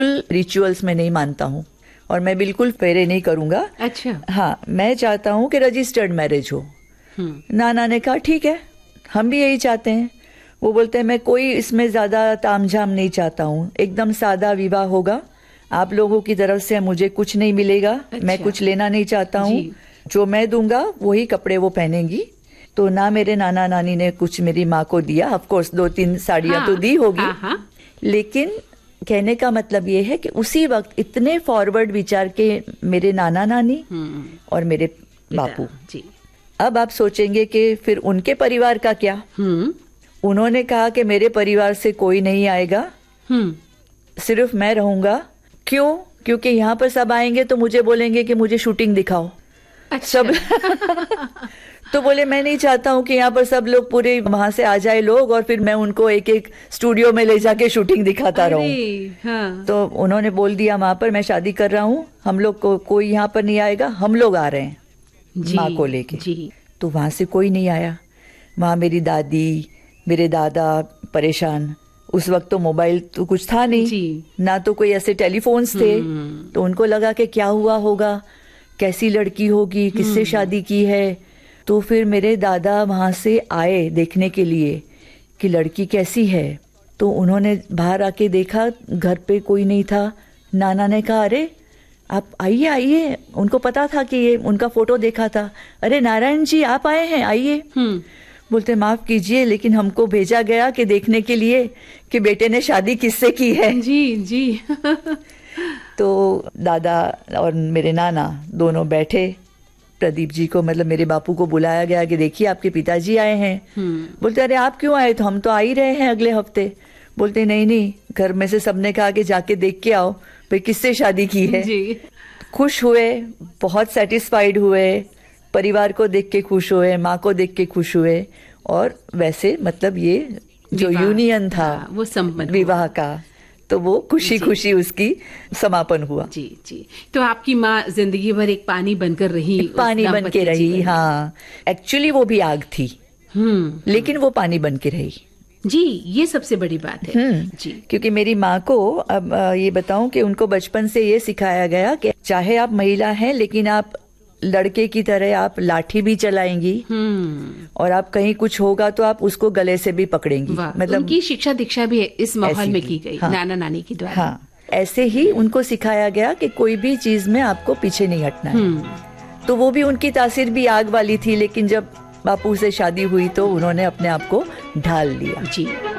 Rituals में नहीं मानता हूँ और मैं बिल्कुल फेरे नहीं करूंगा। अच्छा। हाँ, मैं चाहता हूँ कि रजिस्टर्ड मैरिज हो। नाना ने कहा ठीक है, हम भी यही चाहते हैं। वो बोलते हैं मैं कोई इसमें ज्यादा तामझाम नहीं चाहता हूँ, एकदम सादा विवाह होगा, आप लोगों की तरफ से मुझे कुछ नहीं मिलेगा। अच्छा। मैं कुछ लेना नहीं चाहता हूँ, जो मैं दूंगा वही कपड़े वो पहनेंगी। तो ना मेरे नाना नानी ने कुछ मेरी माँ को दिया, ऑफ कोर्स 2-3 साड़ियाँ तो दी होगी। लेकिन कहने का मतलब ये है कि उसी वक्त इतने फॉरवर्ड विचार के मेरे नाना नानी और मेरे बापू जी। अब आप सोचेंगे कि फिर उनके परिवार का क्या। उन्होंने कहा कि मेरे परिवार से कोई नहीं आएगा, सिर्फ मैं रहूंगा। क्यों? क्योंकि यहाँ पर सब आएंगे तो मुझे बोलेंगे कि मुझे शूटिंग दिखाओ। अच्छा। सब तो बोले मैं नहीं चाहता हूँ कि यहाँ पर सब लोग पूरे वहां से आ जाए लोग और फिर मैं उनको एक एक स्टूडियो में ले जाके शूटिंग दिखाता रहूं। हाँ। तो उन्होंने बोल दिया वहां पर मैं शादी कर रहा हूँ, हम लोग को कोई यहाँ पर नहीं आएगा, हम लोग आ रहे हैं माँ को लेके। तो वहां से कोई नहीं आया। वहां मेरी दादी मेरे दादा परेशान। उस वक्त तो मोबाइल तो कुछ था नहीं, ना तो कोई ऐसे टेलीफोन्स थे। तो उनको लगा कि क्या हुआ होगा, कैसी लड़की होगी, किससे शादी की है। तो फिर मेरे दादा वहां से आए देखने के लिए कि लड़की कैसी है। तो उन्होंने बाहर आके देखा, घर पे कोई नहीं था। नाना ने कहा अरे आप आइए आइए, उनको पता था कि ये उनका फोटो देखा था। अरे नारायण जी आप आए हैं, आइए। बोलते माफ कीजिए लेकिन हमको भेजा गया कि देखने के लिए कि बेटे ने शादी किससे की है। जी जी। तो दादा और मेरे नाना दोनों बैठे। प्रदीप जी को मतलब मेरे बापू को बुलाया गया कि देखिए आपके पिताजी आए हैं। बोलते अरे आप क्यों आए? तो हम तो आ ही रहे हैं अगले हफ्ते। बोलते नहीं नहीं, घर में से सबने कहा कि जाके देख के आओ भाई किससे शादी की है। जी। खुश हुए, बहुत सेटिस्फाइड हुए, परिवार को देख के खुश हुए, माँ को देख के खुश हुए। और वैसे मतलब ये जो यूनियन था वो संपन्न विवाह का, तो वो खुशी खुशी उसकी समापन हुआ। जी जी। तो आपकी माँ जिंदगी भर एक पानी बनकर रही, पानी बन के रही। हाँ, एक्चुअली वो भी आग थी, लेकिन वो पानी बन के रही। जी, ये सबसे बड़ी बात है। जी। क्योंकि मेरी माँ को अब ये बताऊं कि उनको बचपन से ये सिखाया गया कि चाहे आप महिला हैं लेकिन आप लड़के की तरह आप लाठी भी चलाएंगी और आप कहीं कुछ होगा तो आप उसको गले से भी पकड़ेंगी। मतलब उनकी शिक्षा दीक्षा भी इस माहौल में की गई। हाँ, नाना नानी की द्वारा। हाँ, ऐसे ही उनको सिखाया गया कि कोई भी चीज में आपको पीछे नहीं हटना है। तो वो भी उनकी तासीर भी आग वाली थी, लेकिन जब बापू से शादी हुई तो उन्होंने अपने आप को ढाल लिया। जी।